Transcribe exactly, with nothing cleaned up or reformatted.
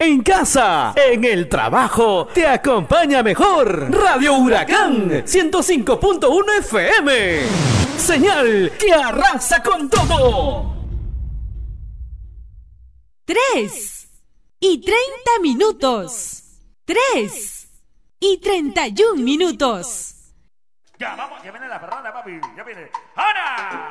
En casa, en el trabajo, te acompaña mejor. Radio Huracán ciento cinco punto uno F M. Señal que arrasa con todo. Tres y treinta minutos. Tres y treinta y un minutos. Ya, vamos, ya viene la perrona, papi. Ya viene. ¡Ahora!